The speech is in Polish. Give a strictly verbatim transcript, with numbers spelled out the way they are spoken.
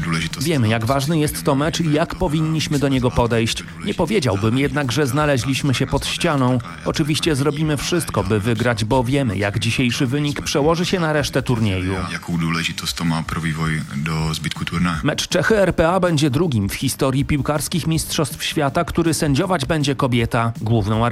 Wiemy, jak ważny jest to mecz i jak powinniśmy do niego podejść. Nie powiedziałbym jednak, że znaleźliśmy się pod ścianą. Oczywiście zrobimy wszystko, by wygrać, bo wiemy, jak dzisiejszy wynik przełoży się na resztę turnieju. Jaką důležitost to má pro vývoj do zbytku turnaje. Mecz Czechy-R P A będzie drugim w historii piłkarskich mistrzostw świata, który sędziować będzie kobieta. Główną